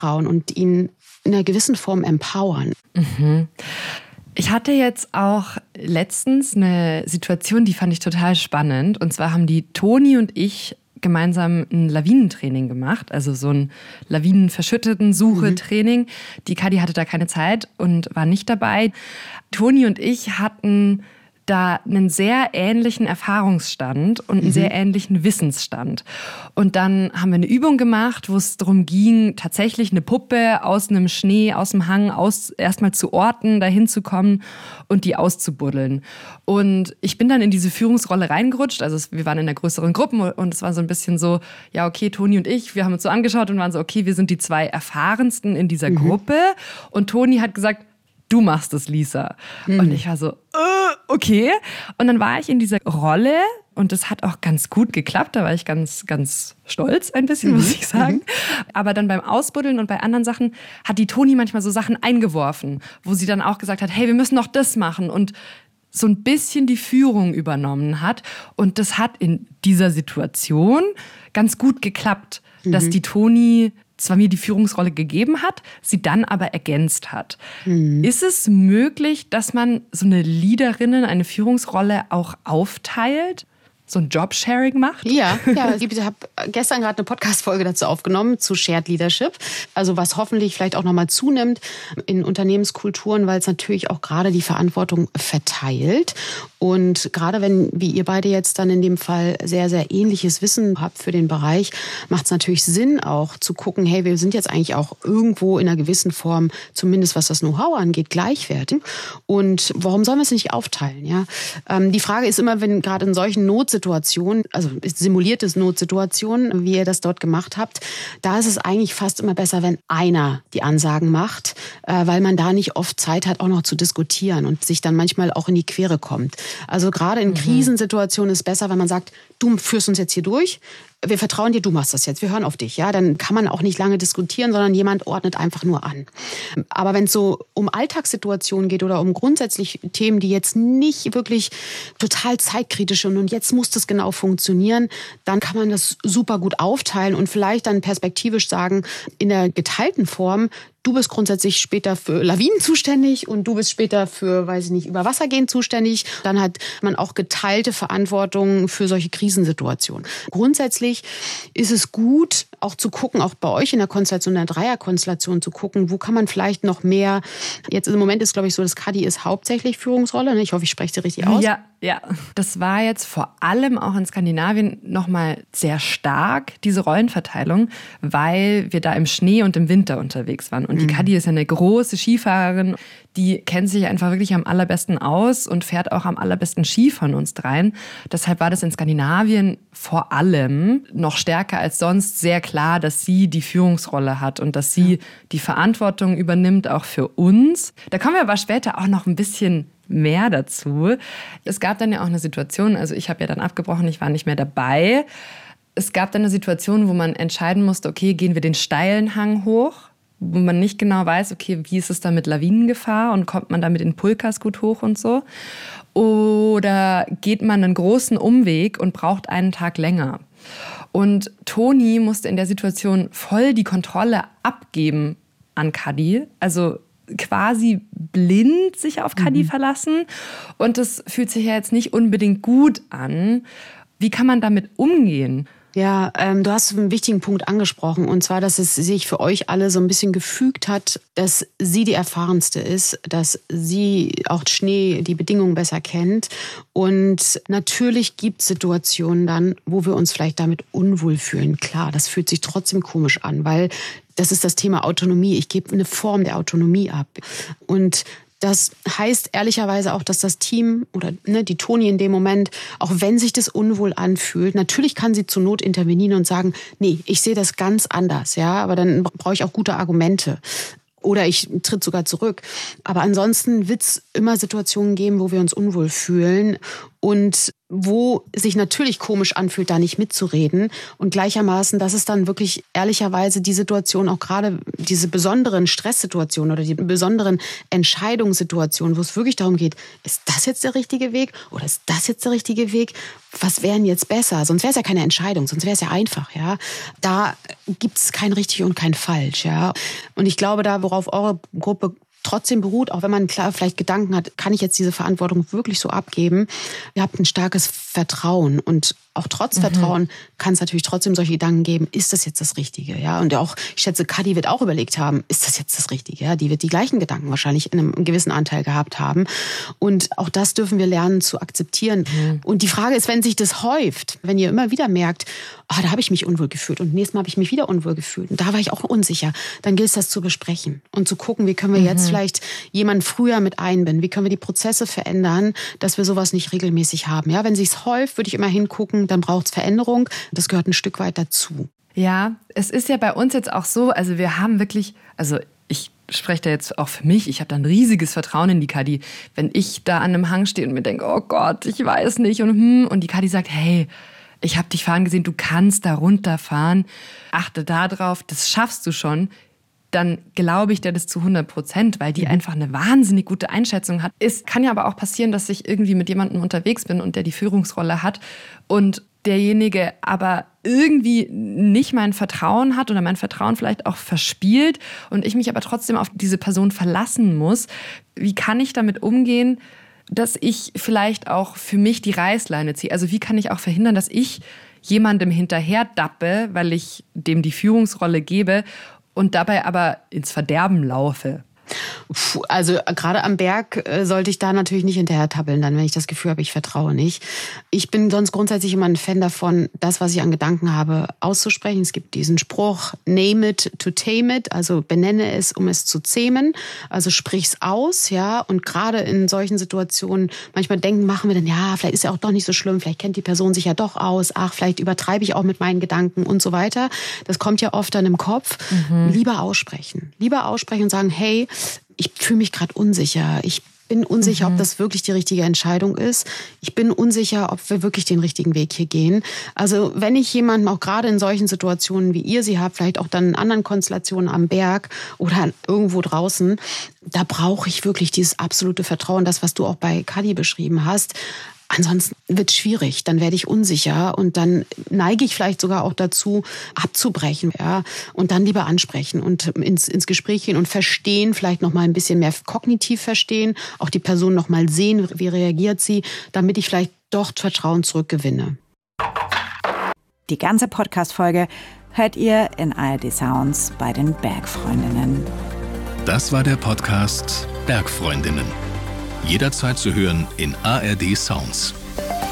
trauen und ihn in einer gewissen Form empowern. Mhm. Ich hatte jetzt auch letztens eine Situation, die fand ich total spannend. Und zwar haben die Toni und ich gemeinsam ein Lawinentraining gemacht, also so ein lawinenverschütteten Suche-Training. Die Kadi hatte da keine Zeit und war nicht dabei. Toni und ich hatten da einen sehr ähnlichen Erfahrungsstand und einen sehr ähnlichen Wissensstand. Und dann haben wir eine Übung gemacht, wo es darum ging, tatsächlich eine Puppe aus einem Schnee, aus dem Hang erstmal zu orten, dahin zu kommen und die auszubuddeln. Und ich bin dann in diese Führungsrolle reingerutscht. Also wir waren in einer größeren Gruppe und es war so ein bisschen so, ja okay, Toni und ich, wir haben uns so angeschaut und waren so, okay, wir sind die zwei Erfahrensten in dieser Gruppe. Und Toni hat gesagt, du machst es, Lisa. Und ich war so, okay. Und dann war ich in dieser Rolle und das hat auch ganz gut geklappt. Da war ich ganz, ganz stolz ein bisschen, muss ich sagen. Aber dann beim Ausbuddeln und bei anderen Sachen hat die Toni manchmal so Sachen eingeworfen, wo sie dann auch gesagt hat, hey, wir müssen noch das machen und so ein bisschen die Führung übernommen hat. Und das hat in dieser Situation ganz gut geklappt, dass die Toni zwar mir die Führungsrolle gegeben hat, sie dann aber ergänzt hat. Ist es möglich, dass man so eine Leaderinnen, eine Führungsrolle auch aufteilt? So ein Jobsharing macht? Ja, ich habe gestern gerade eine Podcast-Folge dazu aufgenommen, zu Shared Leadership. Also was hoffentlich vielleicht auch nochmal zunimmt in Unternehmenskulturen, weil es natürlich auch gerade die Verantwortung verteilt. Und gerade wenn, wie ihr beide jetzt dann in dem Fall sehr, sehr ähnliches Wissen habt für den Bereich, macht es natürlich Sinn auch zu gucken, hey, wir sind jetzt eigentlich auch irgendwo in einer gewissen Form, zumindest was das Know-how angeht, gleichwertig. Und warum sollen wir es nicht aufteilen? Ja? Die Frage ist immer, wenn gerade in solchen Notsituationen, also simulierte Notsituationen, wie ihr das dort gemacht habt, da ist es eigentlich fast immer besser, wenn einer die Ansagen macht, weil man da nicht oft Zeit hat, auch noch zu diskutieren und sich dann manchmal auch in die Quere kommt. Also gerade in Krisensituationen ist es besser, wenn man sagt, du führst uns jetzt hier durch, wir vertrauen dir, du machst das jetzt, wir hören auf dich. Ja, dann kann man auch nicht lange diskutieren, sondern jemand ordnet einfach nur an. Aber wenn es so um Alltagssituationen geht oder um grundsätzlich Themen, die jetzt nicht wirklich total zeitkritisch sind und jetzt muss das genau funktionieren, dann kann man das super gut aufteilen und vielleicht dann perspektivisch sagen, in der geteilten Form, du bist grundsätzlich später für Lawinen zuständig und du bist später für, weiß ich nicht, über Wasser gehen zuständig. Dann hat man auch geteilte Verantwortung für solche Krisensituationen. Grundsätzlich ist es gut, auch zu gucken, auch bei euch in der Konstellation, in der Dreierkonstellation zu gucken, wo kann man vielleicht noch mehr, jetzt im Moment ist, glaube ich, so, das Kadi ist hauptsächlich Führungsrolle. Ich hoffe, ich spreche sie richtig aus. Ja, das war jetzt vor allem auch in Skandinavien nochmal sehr stark, diese Rollenverteilung, weil wir da im Schnee und im Winter unterwegs waren. Und die Kadi ist ja eine große Skifahrerin, die kennt sich einfach wirklich am allerbesten aus und fährt auch am allerbesten Ski von uns dreien. Deshalb war das in Skandinavien vor allem noch stärker als sonst sehr klar, dass sie die Führungsrolle hat und dass sie die Verantwortung übernimmt, auch für uns. Da kommen wir aber später auch noch ein bisschen mehr dazu. Es gab dann ja auch eine Situation, also ich habe ja dann abgebrochen, ich war nicht mehr dabei. Es gab dann eine Situation, wo man entscheiden musste, okay, gehen wir den steilen Hang hoch, wo man nicht genau weiß, okay, wie ist es da mit Lawinengefahr und kommt man da mit den Pulkas gut hoch und so? Oder geht man einen großen Umweg und braucht einen Tag länger? Und Toni musste in der Situation voll die Kontrolle abgeben an Kadi, also quasi blind sich auf Kadi verlassen. Und das fühlt sich ja jetzt nicht unbedingt gut an. Wie kann man damit umgehen? Ja, du hast einen wichtigen Punkt angesprochen, und zwar, dass es sich für euch alle so ein bisschen gefügt hat, dass sie die Erfahrenste ist, dass sie auch Schnee, die Bedingungen besser kennt. Und natürlich gibt es Situationen dann, wo wir uns vielleicht damit unwohl fühlen. Klar, das fühlt sich trotzdem komisch an, weil das ist das Thema Autonomie. Ich gebe eine Form der Autonomie ab. Und das heißt ehrlicherweise auch, dass das Team oder die Toni in dem Moment, auch wenn sich das unwohl anfühlt, natürlich kann sie zur Not intervenieren und sagen, nee, ich sehe das ganz anders, ja, aber dann brauche ich auch gute Argumente. Oder ich tritt sogar zurück. Aber ansonsten wird es immer Situationen geben, wo wir uns unwohl fühlen. und wo sich natürlich komisch anfühlt, da nicht mitzureden. Und gleichermaßen, das ist dann wirklich ehrlicherweise die Situation, auch gerade diese besonderen Stresssituationen oder die besonderen Entscheidungssituationen, wo es wirklich darum geht, ist das jetzt der richtige Weg oder ist das jetzt der richtige Weg? Was wäre denn jetzt besser? Sonst wäre es ja keine Entscheidung, sonst wäre es ja einfach. Ja? Da gibt es kein richtig und kein falsch. Ja? Und ich glaube, da, worauf eure Gruppe trotzdem beruht, auch wenn man klar vielleicht Gedanken hat, kann ich jetzt diese Verantwortung wirklich so abgeben? Ihr habt ein starkes Vertrauen und auch trotz Vertrauen kann es natürlich trotzdem solche Gedanken geben, ist das jetzt das Richtige? Ja, und auch, ich schätze, Kadi wird auch überlegt haben, ist das jetzt das Richtige? Ja, die wird die gleichen Gedanken wahrscheinlich in einem gewissen Anteil gehabt haben. Und auch das dürfen wir lernen zu akzeptieren. Und die Frage ist, wenn sich das häuft, wenn ihr immer wieder merkt, da habe ich mich unwohl gefühlt und nächstes Mal habe ich mich wieder unwohl gefühlt und da war ich auch unsicher, dann gilt es, das zu besprechen und zu gucken, wie können wir jetzt vielleicht jemanden früher mit einbinden, wie können wir die Prozesse verändern, dass wir sowas nicht regelmäßig haben. Ja, wenn sich's häuft, würde ich immer hingucken, dann braucht es Veränderung. Das gehört ein Stück weit dazu. Ja, es ist ja bei uns jetzt auch so, also wir haben wirklich, also ich spreche da jetzt auch für mich, ich habe da ein riesiges Vertrauen in die Kadi. Wenn ich da an einem Hang stehe und mir denke, oh Gott, ich weiß nicht und die Kadi sagt, hey, ich habe dich fahren gesehen, du kannst da runterfahren, achte da drauf, das schaffst du schon, dann glaube ich dir das zu 100%, weil die einfach eine wahnsinnig gute Einschätzung hat. Es kann ja aber auch passieren, dass ich irgendwie mit jemandem unterwegs bin und der die Führungsrolle hat und derjenige aber irgendwie nicht mein Vertrauen hat oder mein Vertrauen vielleicht auch verspielt und ich mich aber trotzdem auf diese Person verlassen muss. Wie kann ich damit umgehen, dass ich vielleicht auch für mich die Reißleine ziehe? Also wie kann ich auch verhindern, dass ich jemandem hinterher dappe, weil ich dem die Führungsrolle gebe und dabei aber ins Verderben laufe? Also gerade am Berg sollte ich da natürlich nicht hinterher tappeln, dann, wenn ich das Gefühl habe, ich vertraue nicht. Ich bin sonst grundsätzlich immer ein Fan davon, das, was ich an Gedanken habe, auszusprechen. Es gibt diesen Spruch, name it to tame it, also benenne es, um es zu zähmen. Also sprich's aus, ja. Und gerade in solchen Situationen, manchmal machen wir dann, ja, vielleicht ist ja auch doch nicht so schlimm, vielleicht kennt die Person sich ja doch aus, vielleicht übertreibe ich auch mit meinen Gedanken und so weiter. Das kommt ja oft dann im Kopf. Lieber aussprechen und sagen, hey, ich fühle mich gerade unsicher. Ich bin unsicher, ob das wirklich die richtige Entscheidung ist. Ich bin unsicher, ob wir wirklich den richtigen Weg hier gehen. Also wenn ich jemanden auch gerade in solchen Situationen, wie ihr sie habt, vielleicht auch dann in anderen Konstellationen am Berg oder irgendwo draußen, da brauche ich wirklich dieses absolute Vertrauen, das, was du auch bei Kadi beschrieben hast. Ansonsten wird es schwierig, dann werde ich unsicher und dann neige ich vielleicht sogar auch dazu, abzubrechen, ja, und dann lieber ansprechen und ins Gespräch gehen und verstehen, vielleicht noch mal ein bisschen mehr kognitiv verstehen, auch die Person noch mal sehen, wie reagiert sie, damit ich vielleicht doch Vertrauen zurückgewinne. Die ganze Podcast-Folge hört ihr in ARD Sounds bei den Bergfreundinnen. Das war der Podcast Bergfreundinnen. Jederzeit zu hören in ARD Sounds.